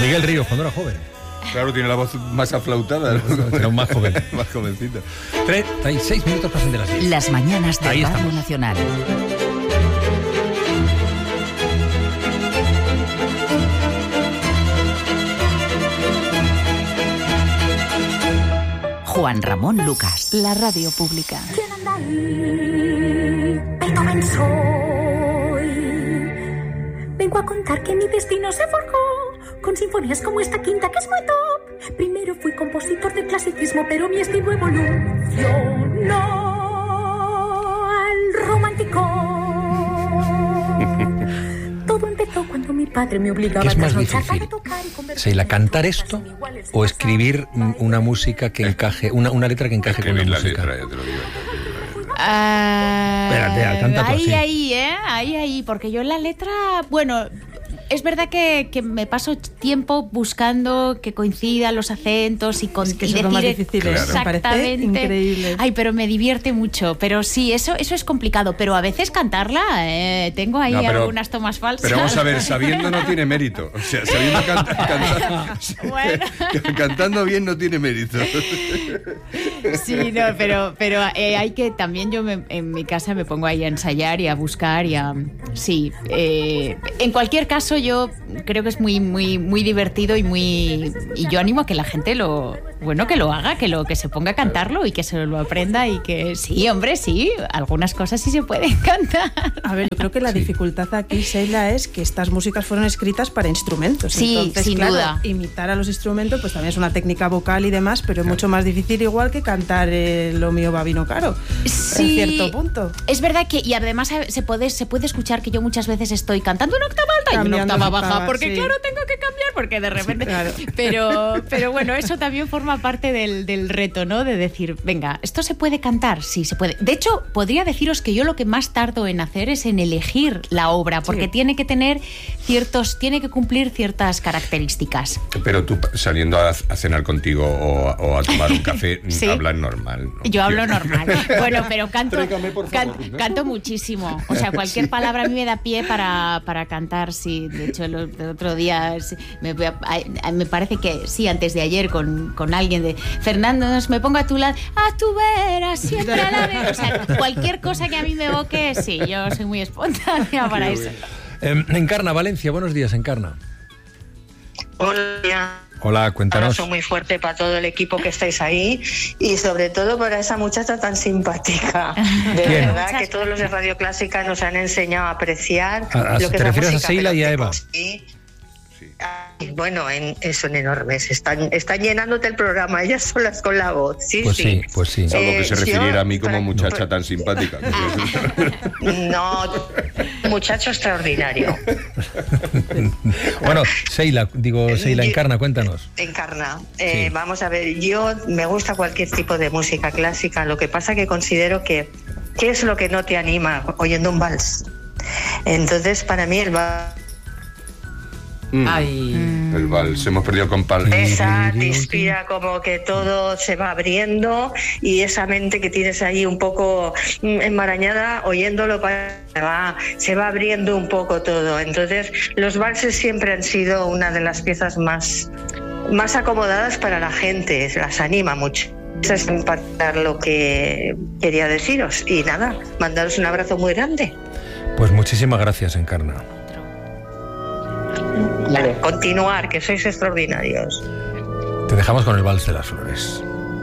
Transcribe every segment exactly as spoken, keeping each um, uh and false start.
Miguel Ríos, cuando era joven. Claro, tiene la voz más aflautada, ¿no? Era un más joven. Más jovencito. treinta y seis minutos pasan de las diez. Las mañanas de Ahí Radio estamos. Nacional. Juan Ramón Lucas, la radio pública. ¿Quién anda ahí? Beethoven soy. Vengo a contar que mi destino se forjó con sinfonías como esta quinta que es muy top. Primero fui compositor de clasicismo, pero mi estilo evolucionó al romántico. Todo empezó cuando mi padre me obligaba ¿Qué es a más trasnochar difícil, para tocar y convertirme Sheila, en cantar artistas esto iniguales o en escribir pasado? una música que encaje, una, una letra que encaje con la Escribir la música? letra, ya te lo digo. Ah, Espérate, canta tú ahí, así. ahí, ¿eh? Ahí, ahí, porque yo en la letra, bueno, es verdad que, que me paso tiempo buscando que coincidan los acentos y, con, Es que y eso es lo más decir difícil, Claro. me parece exactamente. increíble. Ay, pero me divierte mucho. Pero sí, eso, eso es complicado. Pero a veces cantarla, eh, tengo ahí No, pero- algunas tomas falsas. Pero vamos a ver, sabiendo no tiene mérito. O sea, sabiendo canta- cantar, Bueno. cantando bien no tiene mérito. Sí, no, pero, pero eh, hay que también yo me- en mi casa me pongo ahí a ensayar y a buscar y a sí. Eh, en cualquier caso yo creo que es muy muy muy divertido y muy y yo animo a que la gente lo bueno que lo haga, que lo que se ponga a cantarlo y que se lo aprenda y que sí, hombre, sí, algunas cosas sí se pueden cantar. A ver, yo creo que la Sí. dificultad aquí, Sheila, es que estas músicas fueron escritas para instrumentos. Sí, Entonces, sin claro, duda. imitar a los instrumentos pues también es una técnica vocal y demás, pero es mucho más difícil igual que cantar eh, Lo mío va vino caro, Sí. en cierto punto. Es verdad que, y además se puede, se puede escuchar que yo muchas veces estoy cantando una octava alta y una Cambiando octava octava, baja, porque sí. claro, tengo que cambiar, porque de repente... claro. Pero, pero bueno, eso también forma parte del, del reto, ¿no? De decir, venga, ¿esto se puede cantar? Sí, se puede. De hecho, podría deciros que yo lo que más tardo en hacer es en elegir la obra, porque Sí. tiene que tener ciertos, tiene que cumplir ciertas características. Pero tú saliendo a, a cenar contigo o, a- o a tomar un café, Sí. hablas normal, ¿no? Yo hablo normal. Bueno, pero canto, Tráigame, por can- favor, ¿no? canto muchísimo. O sea, cualquier palabra a mí me da pie para, para cantar, sí. De hecho, el, el otro día sí, me, voy a- a- me parece que sí, antes de ayer con, con alguien de Fernando, nos- me pongo a tu lado, a tu vera, siempre a la vera. O sea, cualquier cosa que a mí me evoque, sí, yo soy muy espontánea para eso. Eh, Encarna, Valencia, buenos días, Encarna. Hola, Hola, un cuéntanos. abrazo muy fuerte para todo el equipo que estáis ahí y sobre todo para esa muchacha tan simpática. De ¿Quién? verdad Muchas que todos los de Radio Clásica nos han enseñado a apreciar A- a- lo que ¿te es la refieres a música, Sheila pero y a que Eva? conseguí- Ay, bueno, en, eh, son enormes, están, están llenándote el programa ellas solas con la voz. Sí, Pues sí, pues sí. Salvo que Eh, se refiriera yo- a mí como para- muchacha tan simpática. No, muchacho extraordinario. Bueno, Sheila, digo, Sheila, Yo- Encarna, cuéntanos. Encarna, eh, Sí. vamos a ver, yo me gusta cualquier tipo de música clásica, lo que pasa que considero que ¿qué es lo que no te anima oyendo un vals? Entonces, para mí el vals Mm, Ay. El vals, hemos perdido con Pal. esa te inspira como que todo se va abriendo y esa mente que tienes ahí un poco mm, enmarañada, oyéndolo para- se va, se va abriendo un poco todo. Entonces, los valses siempre han sido una de las piezas más, más acomodadas para la gente, las anima mucho. Eso es impactar lo que quería deciros. Y nada, mandaros un abrazo muy grande. Pues muchísimas gracias, Encarna. Vale, continuar, que sois extraordinarios. Te dejamos con el Vals de las Flores.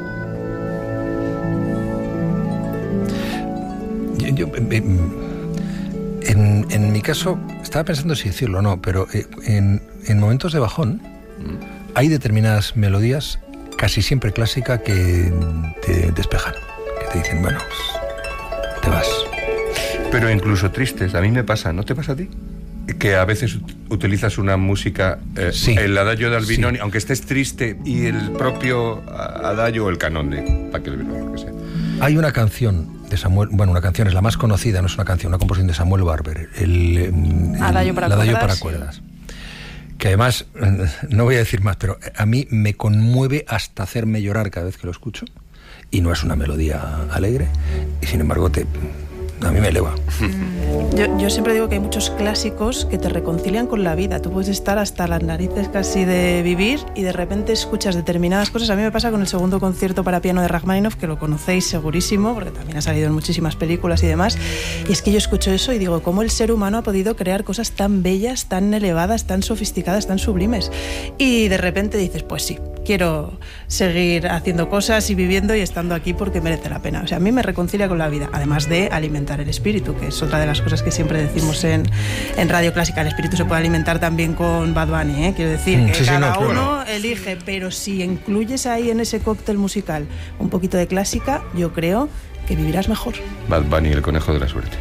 Yo, yo, eh, eh, en, en mi caso, estaba pensando si decirlo o no, pero eh, en, en momentos de bajón hay determinadas melodías, casi siempre clásicas, que te despejan, que te dicen, bueno, pues, te vas. Pero incluso tristes, a mí me pasa, ¿no te pasa a ti? Que a veces ut- utilizas una música, eh, Sí. el adagio de Albinoni, Sí. aunque estés triste, y el propio a- adagio o el canon de Pachelbel, lo que sea. Hay una canción de Samuel, bueno, una canción, es la más conocida, no es una canción, una composición de Samuel Barber, el, el, el Adagio para el adagio cuerdas. para cuerdas. Que además, no voy a decir más, pero a mí me conmueve hasta hacerme llorar cada vez que lo escucho, y no es una melodía alegre, y sin embargo te, A mí me eleva. Yo, yo siempre digo que hay muchos clásicos que te reconcilian con la vida. Tú puedes estar hasta las narices casi de vivir y de repente escuchas determinadas cosas. A mí me pasa con el segundo concierto para piano de Rachmaninoff, que lo conocéis segurísimo, porque también ha salido en muchísimas películas y demás. Y es que yo escucho eso y digo, ¿cómo el ser humano ha podido crear cosas tan bellas, tan elevadas, tan sofisticadas, tan sublimes? Y de repente dices, pues sí, quiero seguir haciendo cosas y viviendo y estando aquí porque merece la pena. O sea, a mí me reconcilia con la vida, además de alimentar el espíritu, que es otra de las cosas que siempre decimos en, en Radio Clásica. El espíritu se puede alimentar también con Bad Bunny, ¿eh? Quiero decir Mm, que sí, sí, cada no, claro. uno elige, pero si incluyes ahí en ese cóctel musical un poquito de clásica, yo creo que vivirás mejor. Bad Bunny, el conejo de la suerte.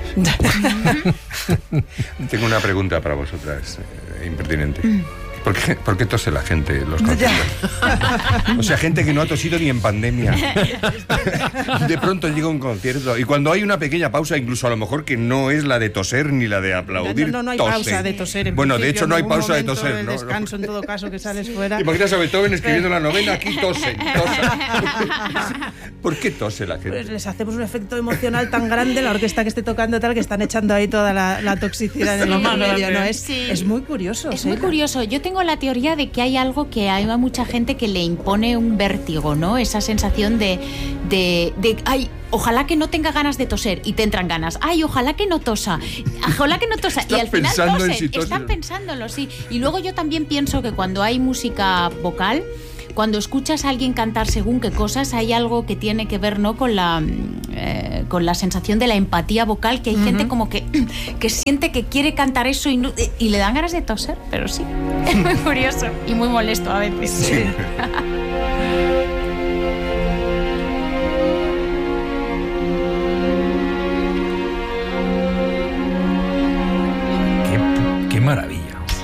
Tengo una pregunta para vosotras, eh, impertinente. ¿Por qué, ¿Por qué tose la gente en los conciertos? O sea, gente que no ha tosido ni en pandemia. De pronto llega un concierto y cuando hay una pequeña pausa, incluso a lo mejor que no es la de toser ni la de aplaudir, No, no, no hay tose. pausa de toser. En bueno, de principio, hecho no hay en ningún pausa de momento toser. del ¿no? descanso, en todo caso, que sales fuera. Imaginas a Beethoven escribiendo la novena, aquí tosen, tosen. ¿Por qué tose la gente? Pues les hacemos un efecto emocional tan grande, la orquesta que esté tocando tal, que están echando ahí toda la, la toxicidad en el medio, ¿no? Es, Sí. es muy curioso. Es ¿sí? muy curioso. Yo tengo la teoría de que hay algo que hay a mucha gente que le impone un vértigo, ¿no? Esa sensación de, de, de ay, ojalá que no tenga ganas de toser y te entran ganas. Ay, ojalá que no tosa. Ojalá que no tosa. Están y al final pensando en tosen. si tosen. Están pensándolo, sí. Y luego yo también pienso que cuando hay música vocal, cuando escuchas a alguien cantar según qué cosas, hay algo que tiene que ver, ¿no?, con la eh, con la sensación de la empatía vocal, que hay uh-huh. gente como que, que siente que quiere cantar eso y, no, y le dan ganas de toser, pero sí. Es muy curioso y muy molesto a veces. Sí. Qué, qué maravilla.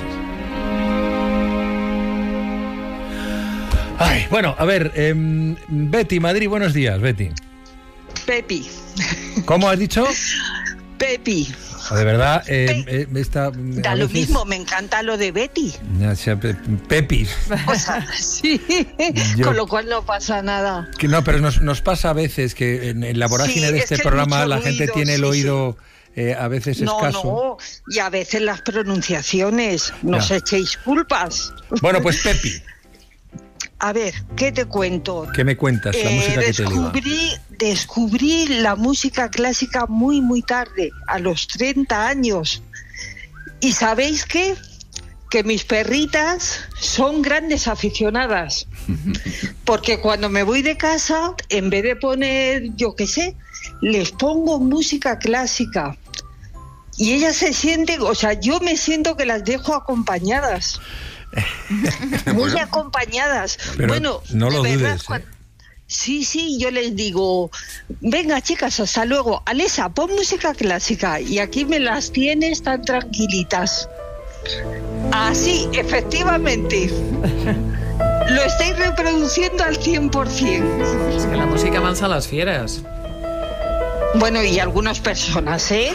Ay, bueno, a ver, eh, Betty, Madrid, buenos días, Betty. Pepi. ¿Cómo has dicho? Pepi. De verdad, eh, eh, esta, da lo veces... mismo, me encanta lo de Betty. Ya, sea, pe, Pepis. O sea, sí, Yo, con lo cual no pasa nada. Que no, pero nos, nos pasa a veces que en, en la vorágine sí, de este programa la ruido, gente tiene el sí, oído sí. Eh, a veces no, escaso. No, y a veces las pronunciaciones, no os echéis culpas. Bueno, pues Pepi. A ver, ¿qué te cuento? ¿Qué me cuentas? La eh, música que te descubrí, descubrí la música clásica muy, muy tarde, a los treinta años. ¿Y sabéis qué? Que mis perritas son grandes aficionadas. Porque cuando me voy de casa, en vez de poner, yo qué sé, les pongo música clásica. Y ellas se sienten, o sea, yo me siento que las dejo acompañadas. Muy bueno, acompañadas. Bueno, no lo de verdad, dudes, cuando... ¿eh? Sí, sí, yo les digo, venga chicas, hasta luego. Alesa, pon música clásica y aquí me las tienes tan tranquilitas. Así, efectivamente. Lo estáis reproduciendo al cien por ciento. Es que la música mansa a las fieras. Bueno, y algunas personas, ¿eh?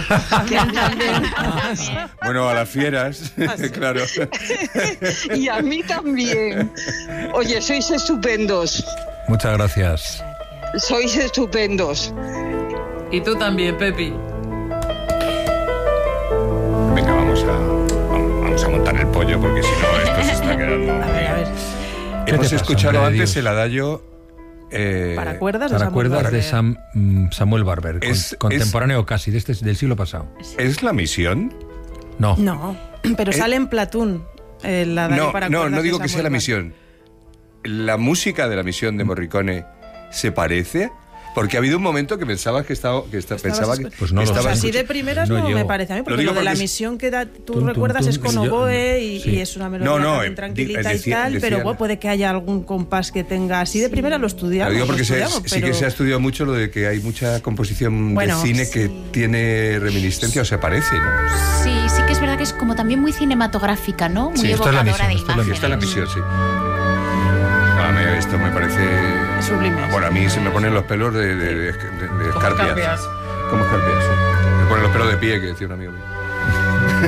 Bueno, a las fieras, claro. Y a mí también. Oye, sois estupendos. Muchas gracias. Sois estupendos. Y tú también, Pepi. Venga, vamos a, vamos a montar el pollo porque si no esto se está quedando. A ver, a ver. Hemos escuchado antes el adagio... Eh, para cuerdas de, para Samuel, cuerdas Barber. de Sam, um, Samuel Barber, es, con, contemporáneo es, casi de este, del siglo pasado. ¿Es la misión? No. No, pero ¿Eh? sale en Platoon. Eh, la no, para no, no digo de que sea la misión. La música de la misión de Morricone se parece. Porque ha habido un momento que pensabas que estaba que está, pensaba que pues no que lo estaba así de primeras no, no me parece a mí, porque lo, lo de la es... misión que da, tú tum, recuerdas tum, tum, es con oboe y, sí. y es una melodía no, no, eh, tranquilita decía, y tal, decía, pero bueno, puede que haya algún compás que tenga así de primera lo estudiamos. Lo digo porque lo se, pero... sí que se ha estudiado mucho lo de que hay mucha composición bueno, de cine sí. que tiene reminiscencia o se parece, ¿no? Sí, sí que es verdad que es como también muy cinematográfica, ¿no? Muy sí, evocadora misión, de imágenes. Está en la misión, sí. Esto me parece sublime. Bueno, a mí se me ponen los pelos de, de, de, de, de escarpias. Como escarpias, sí. Me ponen los pelos de pie, que decía un amigo mío.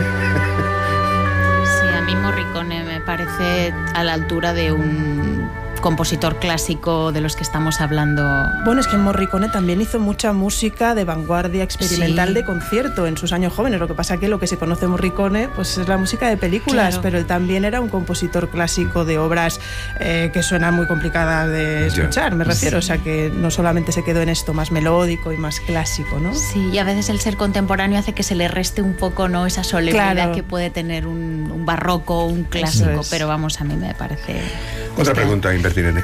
Sí, a mí Morricone me parece a la altura de un compositor clásico de los que estamos hablando. Bueno, es que Morricone también hizo mucha música de vanguardia experimental, Sí. de concierto en sus años jóvenes. Lo que pasa que lo que se conoce de Morricone pues es la música de películas, Claro. pero él también era un compositor clásico de obras eh, que suenan muy complicadas de escuchar, me refiero. O sea que no solamente se quedó en esto más melódico y más clásico, ¿no? Sí, y a veces el ser contemporáneo hace que se le reste un poco, ¿no?, esa solemnidad Claro. que puede tener un, un barroco, un clásico, Eso es. pero vamos, a mí me parece... Otra pregunta impertinente.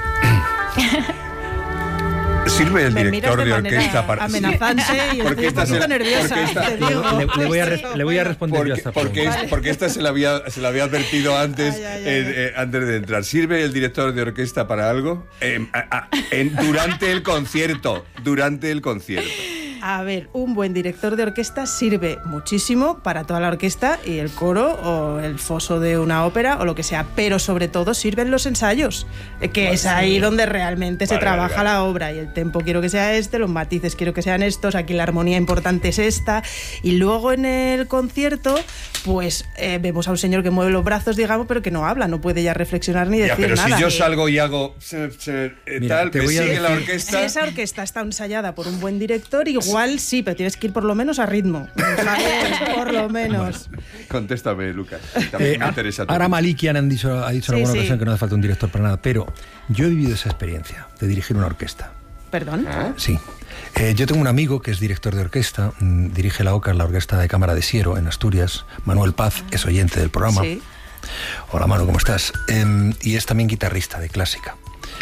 ¿Sirve el Me director miras de de manera orquesta para...? amenazante y Porque estoy un esta se poquito la- nerviosa. porque esta- te digo. Le, le voy a res- Sí, le voy a bueno. responder yo a Porque, esta porque, pregunta. es- porque esta se la había, se la había advertido antes, Ay, ay, ay, eh, ay. eh, antes de entrar. ¿Sirve el director de orquesta para algo? Eh, a- a- en- durante el concierto. Durante el concierto. A ver, un buen director de orquesta sirve muchísimo para toda la orquesta y el coro o el foso de una ópera o lo que sea, pero sobre todo sirven los ensayos, eh, que Vale, es ahí sí. donde realmente se Vale, vale, trabaja vale. la obra, y el tempo quiero que sea este, los matices quiero que sean estos, aquí la armonía importante es esta, y luego en el concierto pues eh, vemos a un señor que mueve los brazos, digamos, pero que no habla, no puede ya reflexionar ni Ya, decir pero nada. si yo salgo y hago... se- se- eh, Mira, tal, te me voy a sigue la decir- Si orquesta... esa orquesta está ensayada por un buen director, igual sí, pero tienes que ir por lo menos a ritmo, ¿sabes? Por lo menos. Contéstame, Lucas. También Eh, me interesa tu- ahora Malikian han dicho, ha dicho en Sí, alguna sí. ocasión que no hace falta un director para nada, pero yo he vivido esa experiencia de dirigir una orquesta. Perdón. ¿Ah? Sí. Eh, yo tengo un amigo que es director de orquesta, mm, dirige la O C A, la Orquesta de Cámara de Siero, en Asturias. Manuel Paz es oyente del programa. Sí. Hola, Manu, ¿cómo estás? Em, y es también guitarrista de clásica.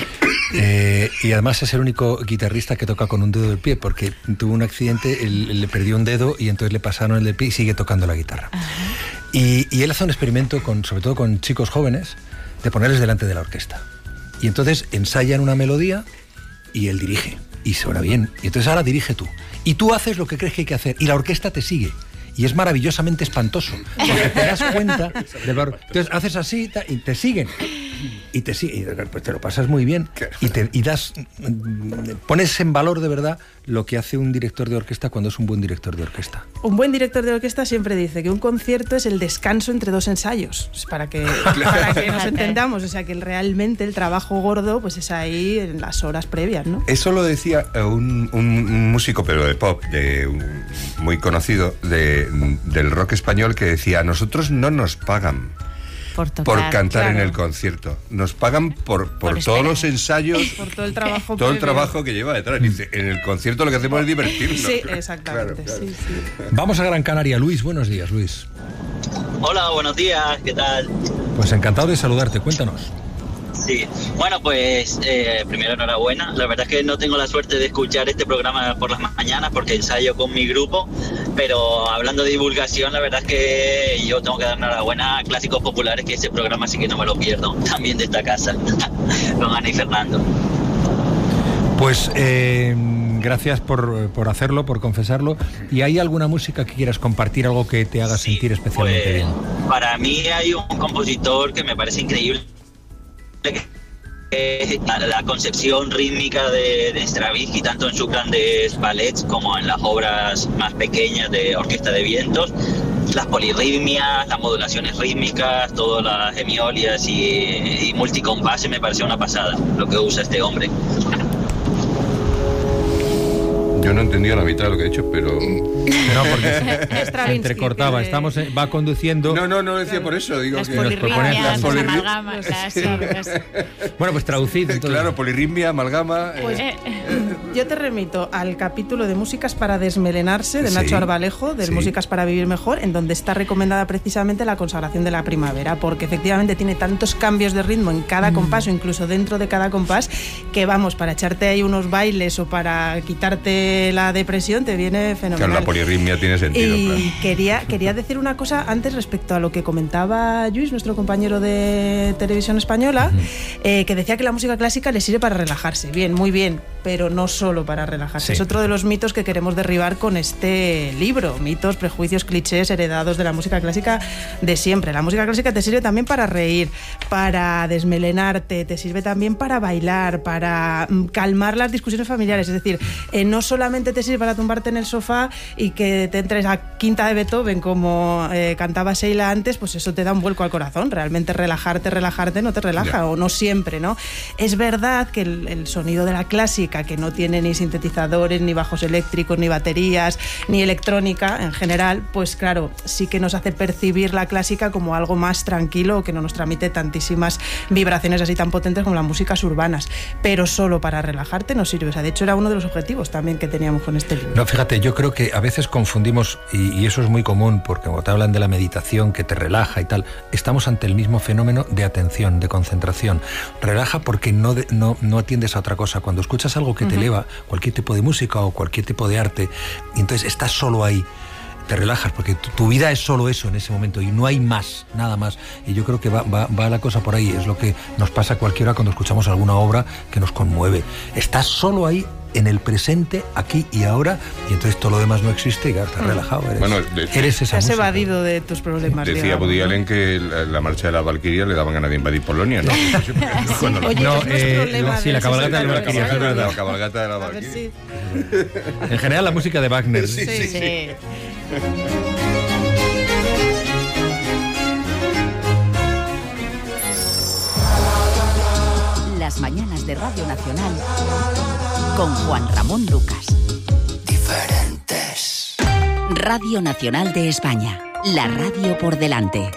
Eh, y además es el único guitarrista que toca con un dedo del pie, porque tuvo un accidente, él- le perdió un dedo y entonces le pasaron el del pie y sigue tocando la guitarra. Y, y él hace un experimento, con, sobre todo con chicos jóvenes, de ponerles delante de la orquesta. Y entonces ensayan una melodía y él dirige. Y suena bien. Y entonces ahora dirige tú. Y tú haces lo que crees que hay que hacer. Y la orquesta te sigue. Y es maravillosamente espantoso. Porque te das cuenta del valor. Entonces haces así ta- y te siguen. Y te siguen. Y pues te lo pasas muy bien. Y te y das. mm, Pones en valor de verdad lo que hace un director de orquesta cuando es un buen director de orquesta. Un buen director de orquesta siempre dice que un concierto es el descanso entre dos ensayos, es para que, para que nos entendamos, o sea que realmente el trabajo gordo pues es ahí en las horas previas, ¿no? Eso lo decía eh, un, un músico, pero de pop, de, un- muy conocido, de, del rock español, que decía, nosotros no nos pagan Por, tocar, por cantar en claro. el concierto, nos pagan por, por, Por todos esperar. los ensayos, Por todo el trabajo todo el previo. trabajo que lleva detrás. Dice, en el concierto lo que hacemos es divertirnos. Sí, exactamente, Claro, claro. sí, sí. Vamos a Gran Canaria. Luis, buenos días, Luis. Hola, buenos días, ¿qué tal? Pues encantado de saludarte. Cuéntanos. Sí, bueno, pues eh, primero enhorabuena. La verdad es que no tengo la suerte de escuchar este programa por las mañanas porque ensayo con mi grupo, pero hablando de divulgación, la verdad es que yo tengo que dar enhorabuena a Clásicos Populares, que ese programa sí que no me lo pierdo, también de esta casa, con Ana y Fernando. Pues eh, gracias por, por hacerlo, por confesarlo. ¿Y hay alguna música que quieras compartir, algo que te haga Sí, sentir especialmente pues, bien? Para mí hay un compositor que me parece increíble, que la, la concepción rítmica de, de Stravinsky, tanto en sus grandes ballets como en las obras más pequeñas de Orquesta de Vientos, las polirritmias, las modulaciones rítmicas, todas las hemiolias y, y multicompases, me parece una pasada lo que usa este hombre. Yo no he entendido la mitad de lo que he dicho, pero... No, porque se, se Stravinsky, entrecortaba. que- Estamos, eh, va conduciendo. No, no, no lo decía por eso. Digo Las que... polirritmias, las las polirri- amalgamas, las- sí, las- Bueno, pues traducid. entonces. Claro, polirritmia, amalgama... eh, Pues, Eh, yo te remito al capítulo de Músicas para desmelenarse de Sí, Nacho Arbalejo, de sí. Músicas para vivir mejor, en donde está recomendada precisamente la consagración de la primavera, porque efectivamente tiene tantos cambios de ritmo en cada compás o incluso dentro de cada compás que vamos, para echarte ahí unos bailes o para quitarte la depresión te viene fenomenal. Claro, la polirritmia tiene sentido, Y claro. quería, quería decir una cosa antes respecto a lo que comentaba Lluís, nuestro compañero de Televisión Española, eh, que decía que la música clásica le sirve para relajarse. Bien, muy bien, pero no solo para relajarse. Sí. Es otro de los mitos que queremos derribar con este libro. Mitos, prejuicios, clichés heredados de la música clásica de siempre. La música clásica te sirve también para reír, para desmelenarte, te sirve también para bailar, para calmar las discusiones familiares. Es decir, eh, no solamente te sirve para tumbarte en el sofá y que te entres a quinta de Beethoven como eh, cantaba Sheila antes, pues eso te da un vuelco al corazón. Realmente relajarte, relajarte no te relaja, yeah. o no siempre, ¿no? Es verdad que el, el sonido de la clásica, que no tiene ni sintetizadores, ni bajos eléctricos, ni baterías, ni electrónica en general, pues claro, sí que nos hace percibir la clásica como algo más tranquilo, que no nos transmite tantísimas vibraciones así tan potentes como las músicas urbanas, pero solo para relajarte no sirve. O sea, de hecho era uno de los objetivos también que teníamos con este libro. No, fíjate, yo creo que a veces confundimos, y, y eso es muy común, porque cuando te hablan de la meditación que te relaja y tal, estamos ante el mismo fenómeno de atención, de concentración. Relaja porque no, de, no, no atiendes a otra cosa. Cuando escuchas algo que te uh-huh. eleva, cualquier tipo de música o cualquier tipo de arte, y entonces estás solo ahí, te relajas, porque tu, tu vida es solo eso en ese momento y no hay más, nada más. Y yo creo que va, va, va la cosa por ahí. Es lo que nos pasa a cualquiera cuando escuchamos alguna obra que nos conmueve. Estás solo ahí, en el presente, aquí y ahora, y entonces todo lo demás no existe y claro, estás relajado. Eres, bueno, de, eres esa Te has música. evadido de tus problemas. Decía Woody Allen que la, la marcha de la Valquiria le daban ganas de invadir Polonia, ¿no? Sí. Cuando Oye, no, no, eh, la, sí, la cabalgata de la Valquiria, es verdad. La cabalgata de la Valquiria. Sí. En general la música de Wagner. Sí, sí, sí. sí. Las mañanas de Radio Nacional con Juan Ramón Lucas. Diferentes. Radio Nacional de España. La radio por delante.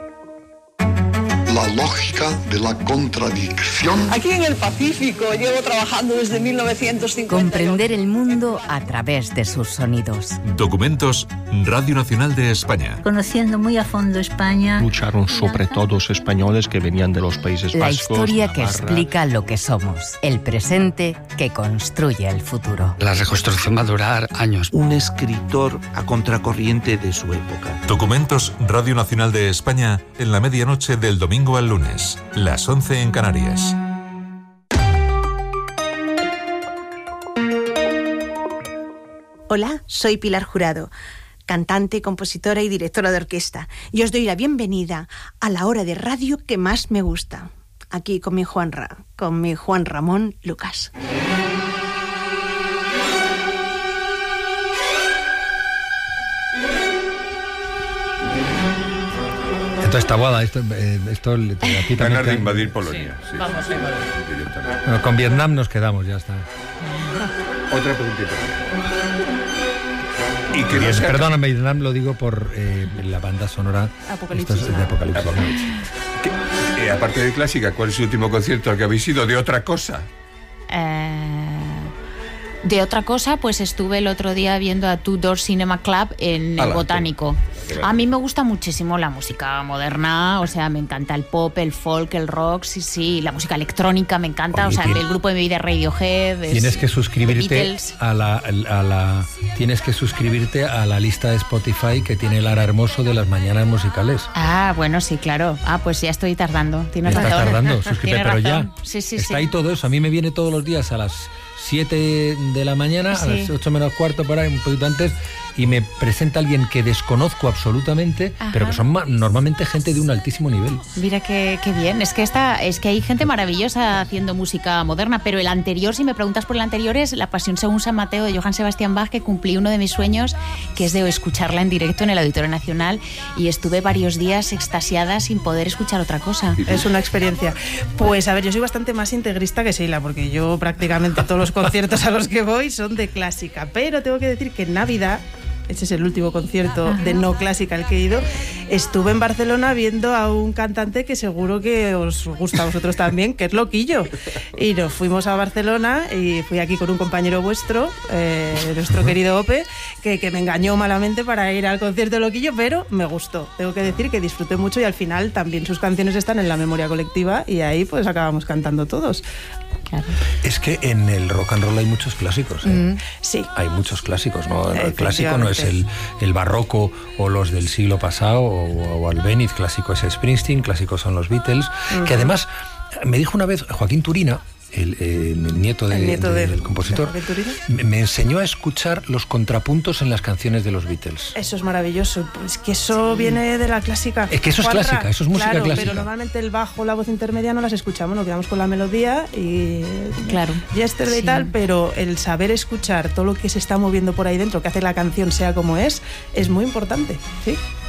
La lógica de la contradicción. Aquí en el Pacífico llevo trabajando desde mil novecientos cincuenta. Comprender el mundo a través de sus sonidos. Documentos Radio Nacional de España. Conociendo muy a fondo España. Lucharon sobre todo los españoles que venían de los Países La Vascos. La historia que Navarra. explica lo que somos. El presente que construye el futuro. La reconstrucción va a durar años. Un escritor a contracorriente de su época. Documentos Radio Nacional de España en la medianoche del domingo al lunes, las once en Canarias. Hola, soy Pilar Jurado, cantante, compositora y directora de orquesta, y os doy la bienvenida a la hora de radio que más me gusta, aquí con mi Juanra, con mi Juan Ramón Lucas. Esto está guada, esto, eh, esto a ti ganas de te... invadir Polonia. Sí, sí. Vamos a invadir. Bueno, con Vietnam nos quedamos, ya está. Otra preguntita. Y que no sea... Perdóname, Vietnam lo digo por eh, la banda sonora Apocalipsis. de Apocalipsis. Apocalipsis. ¿Qué, eh, aparte de clásica, ¿cuál es el último concierto al que habéis ido? ¿De otra cosa? Eh... De otra cosa, pues estuve el otro día viendo a Two Door Cinema Club en el Botánico. A mí me gusta muchísimo la música moderna, o sea, me encanta el pop, el folk, el rock, sí, sí, la música electrónica me encanta, Oye, o sea, el grupo de mi vida Radiohead. Es, tienes que suscribirte a la, a la, tienes que suscribirte a la lista de Spotify que tiene Lara Hermoso de las mañanas musicales. Ah, bueno, sí, claro. Ah, pues ya estoy tardando. Tienes Estás razón. tardando, suscríbete, pero razón. ya. Sí, sí, está sí. ahí todo eso. A mí me viene todos los días a las siete de la mañana, sí. a las ocho menos cuarto, por ahí, un poquito antes, y me presenta alguien que desconozco absolutamente, Ajá. pero que son ma- normalmente gente de un altísimo nivel. Mira qué, qué bien. Es que esta, es que hay gente maravillosa haciendo música moderna, pero el anterior, si me preguntas por el anterior, es La Pasión según San Mateo de Johann Sebastian Bach, que cumplí uno de mis sueños, que es de escucharla en directo en el Auditorio Nacional, y estuve varios días extasiada sin poder escuchar otra cosa. Es una experiencia. Pues a ver, yo soy bastante más integrista que Sheila, porque yo prácticamente todos los conciertos a los que voy son de clásica, pero tengo que decir que en Navidad, ese es el último concierto de no clásica al que he ido, estuve en Barcelona viendo a un cantante que seguro que os gusta a vosotros también, que es Loquillo. Y nos fuimos a Barcelona y fui aquí con un compañero vuestro, eh, nuestro querido Ope, que, que me engañó malamente para ir al concierto de Loquillo, pero me gustó. Tengo que decir que disfruté mucho y al final también sus canciones están en la memoria colectiva y ahí pues acabamos cantando todos. Claro. Es que en el rock and roll hay muchos clásicos, ¿eh? Mm, sí. Hay muchos clásicos, ¿no? El clásico no es el, el barroco o los del siglo pasado o, o Albéniz, clásico es Springsteen, clásicos son los Beatles, uh-huh. que además me dijo una vez Joaquín Turina, el, eh, el nieto, de, el nieto de, de, del compositor, de me, me enseñó a escuchar los contrapuntos en las canciones de los Beatles. Eso es maravilloso, pues que eso sí. viene de la clásica. Es que eso es Juanra, clásica, eso es música claro, clásica. Pero normalmente el bajo, la voz intermedia no las escuchamos, nos quedamos con la melodía y claro. yesterday y sí. tal, pero el saber escuchar todo lo que se está moviendo por ahí dentro, que hace la canción sea como es, es muy importante, ¿sí?